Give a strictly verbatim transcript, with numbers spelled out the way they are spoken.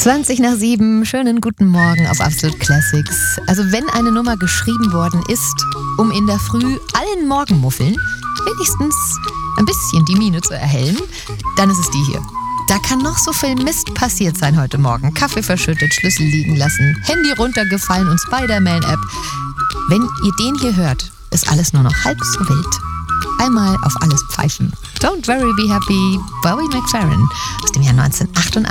zwanzig nach sieben, schönen guten Morgen auf Absolute Classics. Also wenn eine Nummer geschrieben worden ist, um in der Früh allen Morgenmuffeln wenigstens ein bisschen die Miene zu erhellen, dann ist es die hier. Da kann noch so viel Mist passiert sein heute Morgen. Kaffee verschüttet, Schlüssel liegen lassen, Handy runtergefallen und Spider-Man-App. Wenn ihr den hier hört, ist alles nur noch halb so wild. Einmal auf alles pfeifen. Don't worry, be happy, Bowie McFerrin aus dem Jahr neunzehnhundertachtundachtzig.